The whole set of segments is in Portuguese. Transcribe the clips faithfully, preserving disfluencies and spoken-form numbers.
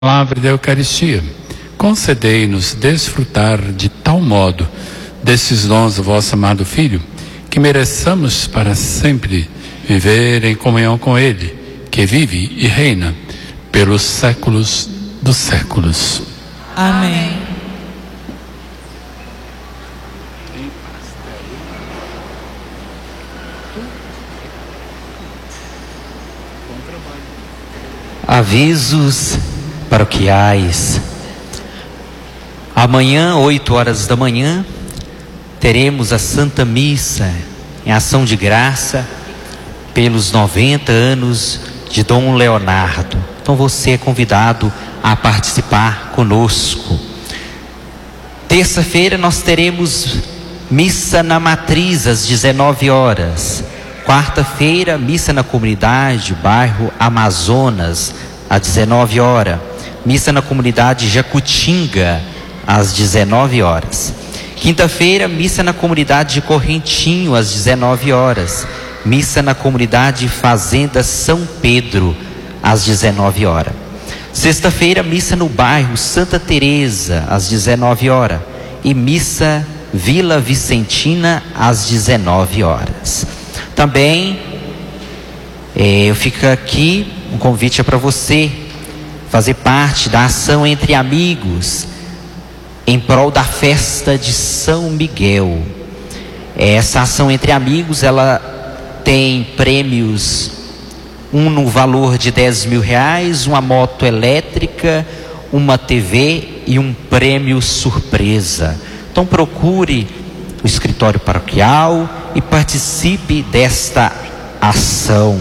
Palavra da Eucaristia, concedei-nos desfrutar de tal modo desses dons do vosso amado Filho, que mereçamos para sempre viver em comunhão com Ele, que vive e reina pelos séculos dos séculos. Amém. Avisos paroquiais. Amanhã, oito horas da manhã, teremos a Santa Missa em ação de graça pelos noventa anos de Dom Leonardo. Então você é convidado a participar conosco. Terça-feira nós teremos missa na matriz às dezenove horas. Quarta-feira, missa na comunidade, bairro Amazonas, às dezenove horas. Missa na comunidade Jacutinga, às dezenove horas. Quinta-feira, missa na comunidade de Correntinho, às dezenove horas. Missa na comunidade Fazenda São Pedro, às dezenove horas. Sexta-feira, missa no bairro Santa Teresa, às dezenove horas. E missa Vila Vicentina, às dezenove horas. Também, eh, eu fico aqui, um convite é para você fazer parte da ação Entre Amigos, em prol da festa de São Miguel. Essa ação Entre Amigos, ela tem prêmios, um no valor de dez mil reais, uma moto elétrica, uma T V e um prêmio surpresa. Então procure o escritório paroquial e participe desta ação.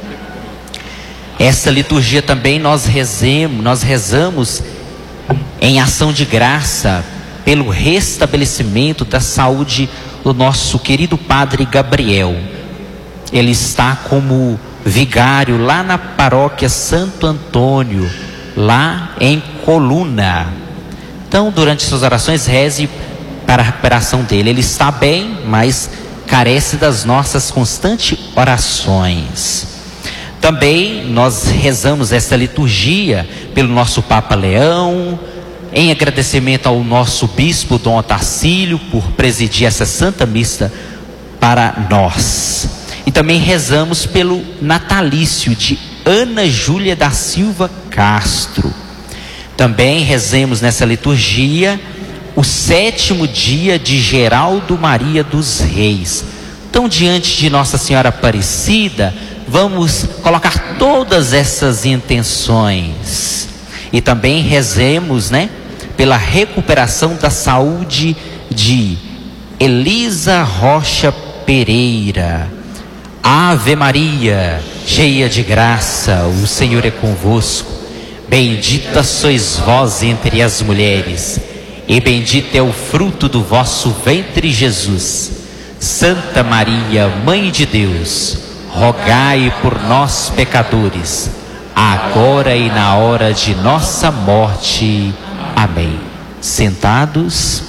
Essa liturgia também nós rezemos, nós rezamos em ação de graça pelo restabelecimento da saúde do nosso querido Padre Gabriel. Ele está como vigário lá na paróquia Santo Antônio, lá em Coluna. Então, durante suas orações, reze para a recuperação dele. Ele está bem, mas carece das nossas constantes orações. Também nós rezamos esta liturgia pelo nosso Papa Leão, em agradecimento ao nosso Bispo Dom Otacílio por presidir essa Santa Missa para nós. E também rezamos pelo natalício de Ana Júlia da Silva Castro. Também rezemos nessa liturgia o sétimo dia de Geraldo Maria dos Reis. Então, diante de Nossa Senhora Aparecida, vamos colocar todas essas intenções. E também rezemos, né, pela recuperação da saúde de Elisa Rocha Pereira. Ave Maria, cheia de graça, o Senhor é convosco. Bendita sois vós entre as mulheres, e bendito é o fruto do vosso ventre, Jesus. Santa Maria, Mãe de Deus, rogai por nós, pecadores, agora e na hora de nossa morte. Amém. Sentados.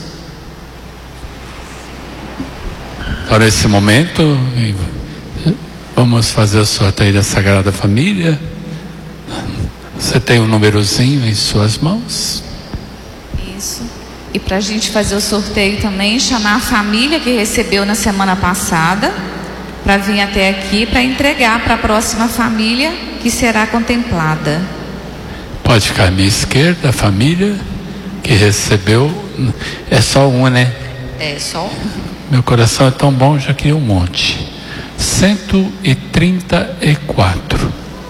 Para esse momento, vamos fazer o sorteio da Sagrada Família. Você tem um númerozinho em suas mãos? Isso. E para a gente fazer o sorteio também, chamar a família que recebeu na semana passada, para vir até aqui para entregar para a próxima família que será contemplada. Pode ficar à minha esquerda, a família que recebeu. É só uma, né? É só um. Meu coração é tão bom, já queria um monte. cento e trinta e quatro.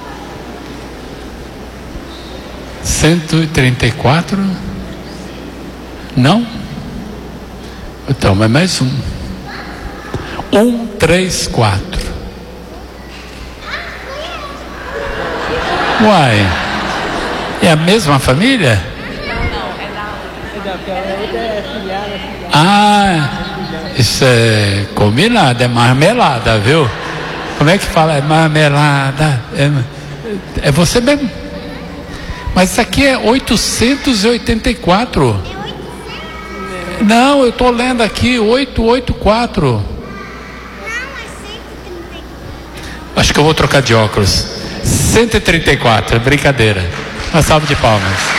cento e trinta e quatro? Não? Então, é mais um. um, três, quatro. Uai, é a mesma família? Ah, isso é combinado, é marmelada, viu? Como é que fala? É marmelada. É, é você mesmo. Mas isso aqui é oitocentos e oitenta e quatro. Não, eu estou lendo aqui oitocentos e oitenta e quatro. Acho que eu vou trocar de óculos. cento e trinta e quatro, brincadeira. Uma salva de palmas.